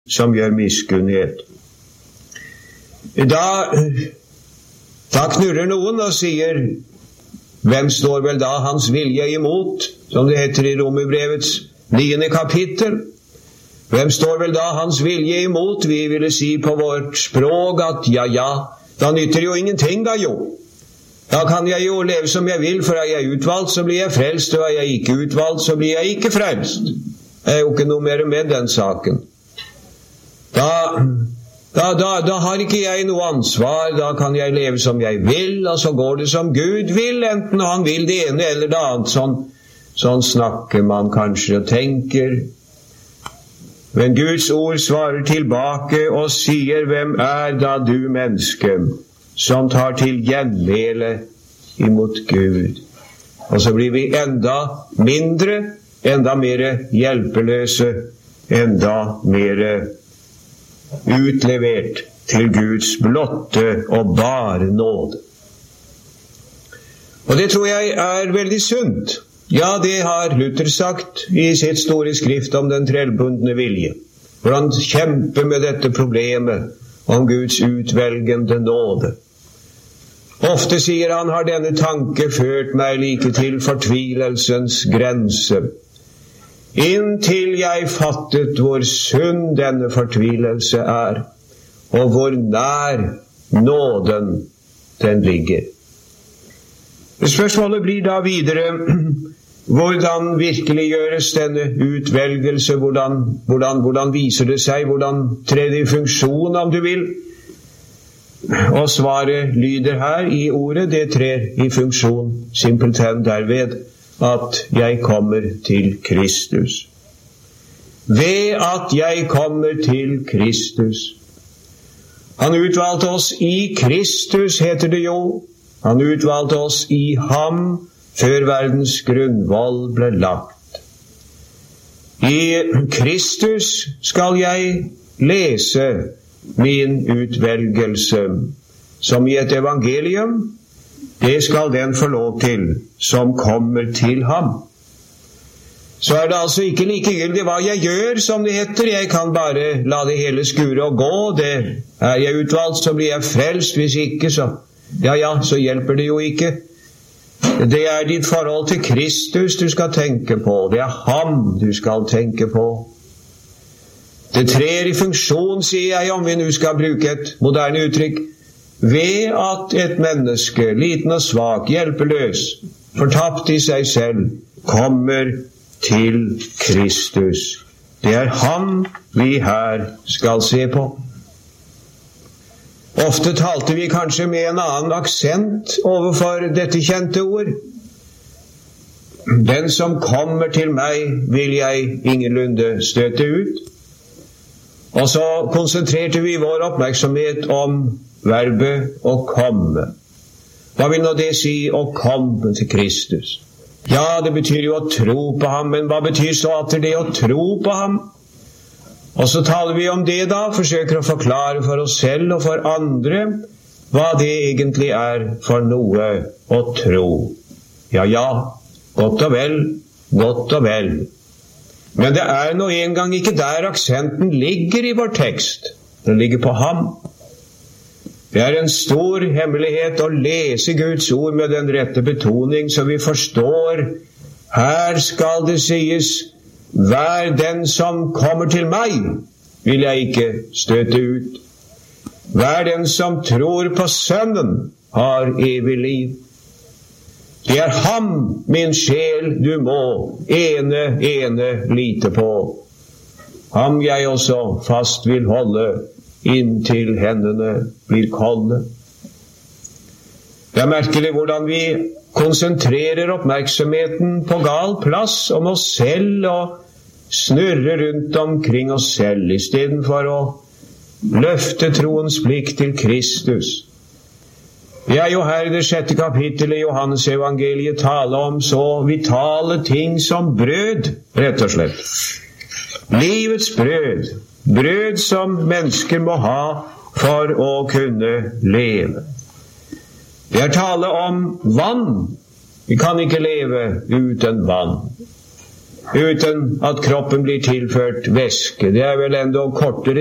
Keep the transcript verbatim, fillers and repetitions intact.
som gjør miskunnhet. Da, da knurrer noen og sier, hvem står vel da hans vilje imot, som det heter i Romerbrevets niende kapittel? Hvem står vel da hans vilje imot? Vi ville si på vårt språk at ja, ja, da nytter jo ingenting da jo. Da kan jeg jo leve som jeg vil, for er jeg utvalgt, så blir jeg frelst, og er jeg ikke utvalgt, så blir jeg ikke frelst. Det er jo ikke noe mer med den saken. Da, da, da, da har ikke jeg noe ansvar, da kan jeg leve som jeg vil, og så går det som Gud vil, enten han vil det ene eller det annet. Sånn, sånn snakker man kanskje og tenker. Men Guds ord svarer tilbake og sier, hvem er da du menneske, som tar til gjenmæle imot Gud? Og så blir vi enda mindre, enda mer hjelpeløse, enda mer utlevert til Guds blotte og bare nåde. Og det tror jeg er veldig sunt. Ja, det har Luther sagt i sitt store skrift om den trellbundne vilje. Hvor han kjemper med dette problemet om Guds utvelgende nåde. Ofte sier han, har denne tanke ført meg like til fortvilelsens grense, inntil jeg fattet hvor sunn denne fortvilelse er, og hvor nær nåden den ligger. Spørsmålet blir da videre, hvordan virkelig gjøres denne utvelgelse, hvordan, hvordan, hvordan viser det seg, hvordan trer det i funksjon, om du vil? Og svaret lyder her i ordet, det trer i funksjon simpelthen derved at jeg kommer til Kristus. Ved at jeg kommer til Kristus. Han utvalgte oss i Kristus, heter det jo. Han utvalgte oss i ham før verdens grunnvoll ble lagt. I Kristus skal jeg lese min utvelgelse, som i et evangelium, det skal den få lov til, som kommer til ham. Så er det altså ikke likegyldig hva jeg gjør, som det heter. Jeg kan bare la det hele skure og gå. Det er jeg utvalgt, så blir jeg frelst. Hvis ikke, så ja, ja, så hjelper det jo ikke. Det er ditt forhold til Kristus du skal tenke på. Det er ham du skal tenke på. Det trer i funksjon, sier jeg, om vi nå skal bruke et moderne uttrykk, ved at et menneske, liten og svak, hjelpeløs, fortapt i seg selv, kommer til Kristus. Det er ham vi her skal se på. Ofte talte vi kanskje med en annen aksent overfor dette kjente ord. Den som kommer til meg, vil jeg ingenlunde støte ut. Og så konsentrerte vi vår oppmerksomhet om verbet å komme. Hva vil nå det si, å komme til Kristus? Ja, det betyr jo å tro på ham, men hva betyr så atter det å tro på ham? Og så taler vi om det da, forsøker å forklare for oss selv og for andre hva det egentlig er for noe å tro. Ja, ja, godt og vel, godt og vel. Men det er nå en gang ikke der aksenten ligger i vår tekst. Den ligger på ham. Det er en stor hemmelighet å lese Guds ord med den rette betoning, så vi forstår, her skal det sies, vær den som kommer til meg, vil jeg ikke støte ut. Vær den som tror på Sønnen, har evig liv. Det er ham, min sjel, du må ene, ene lite på. Ham jeg også fast vil holde, inntil hendene blir kolde. Det er merkelig hvordan vi konsentrerer oppmerksomheten på gal plass om oss selv og snurrer rundt omkring oss selv, i stedet for å løfte troens blikk til Kristus. Det er jo her i det sjette kapittelet i Johannes evangeliet tale om så vitale ting som brød, rett og slett. Livets brød. Brød som mennesker må ha for å kunne leve. Det er tale om vann. Vi kan ikke leve uten vann. uten at kroppen blir tilført væske. Det er vel enda kortere